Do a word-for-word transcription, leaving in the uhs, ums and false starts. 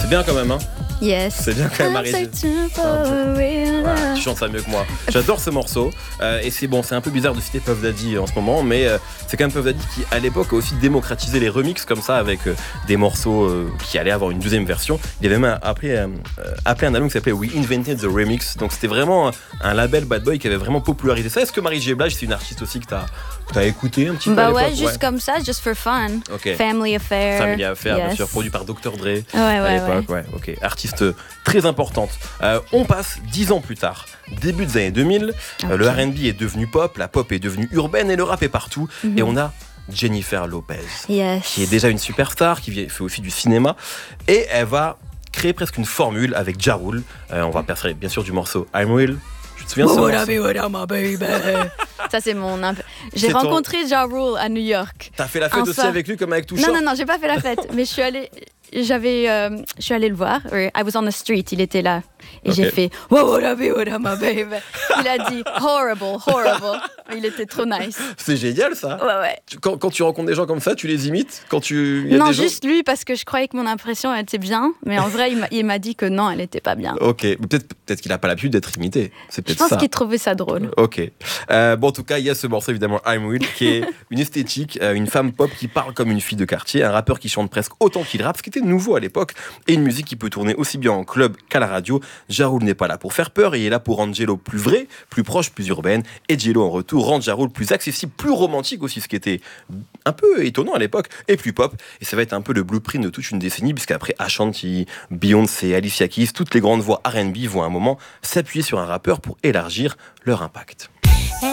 bien quand même, hein. Yes. C'est bien quand même, Marie. Voilà, tu chantes ça mieux que moi. J'adore ce morceau. Euh, et c'est bon, c'est un peu bizarre de citer Puff Daddy en ce moment, mais euh, c'est quand même Puff Daddy qui, à l'époque, a aussi démocratisé les remixes comme ça, avec euh, des morceaux euh, qui allaient avoir une deuxième version. Il avait même appelé, euh, appelé un album qui s'appelait We Invented the Remix. Donc c'était vraiment un, un label Bad Boy qui avait vraiment popularisé ça. Est-ce que Mary J. Blige, c'est une artiste aussi que t'as, que t'as écouté un petit peu? Bah à ouais, l'époque? juste Ouais. comme ça, just for fun. Ok. Family Affair. Family Affair, yes. bien sûr, produit par docteur Dre Ouais, à ouais, l'époque. Ouais. Ok, artiste très importante. Euh, on passe dix ans plus tard, début des années deux mille. Okay. Euh, le R and B est devenu pop, la pop est devenue urbaine et le rap est partout. Mm-hmm. Et on a Jennifer Lopez, yes. qui est déjà une superstar, qui fait aussi du cinéma. Et elle va créer presque une formule avec Ja Rule. Euh, on va percer bien sûr du morceau I'm Real. Je te souviens de ce morceau? Ça, c'est mon. Imp... J'ai c'est rencontré ton... Ja Rule à New York. T'as fait la fête aussi soir. Avec lui, comme avec Touchard? Non, non, non, j'ai pas fait la fête, mais je suis allée. J'avais, euh, je suis allée le voir. I was on the street, il était là. Et okay. j'ai fait what up, what up, my baby. Il a dit horrible, horrible. Il était trop nice. C'est génial ça. Ouais, ouais. Tu, quand, quand tu rencontres des gens comme ça, tu les imites quand tu. Y a non, des juste gens... lui parce que je croyais que mon impression était bien, mais en vrai, il m'a, il m'a dit que non, elle était pas bien. Ok, mais peut-être, peut-être qu'il a pas l'habitude d'être imité. C'est peut-être je pense ça. qu'il trouvait ça drôle. Ok. Euh, bon, en tout cas, il y a ce morceau évidemment, I'm Real, qui est une esthétique, euh, une femme pop qui parle comme une fille de quartier, un rappeur qui chante presque autant qu'il rappe, ce qui était nouveau à l'époque, et une musique qui peut tourner aussi bien en club qu'à la radio. Ja Rule n'est pas là pour faire peur, il est là pour rendre J-Lo plus vrai, plus proche, plus urbaine, et J-Lo en retour rend Ja Rule plus accessible, plus romantique aussi, ce qui était un peu étonnant à l'époque, et plus pop. Et ça va être un peu le blueprint de toute une décennie, puisqu'après Ashanti, Beyoncé, Alicia Keys, toutes les grandes voix R and B vont à un moment s'appuyer sur un rappeur pour élargir leur impact.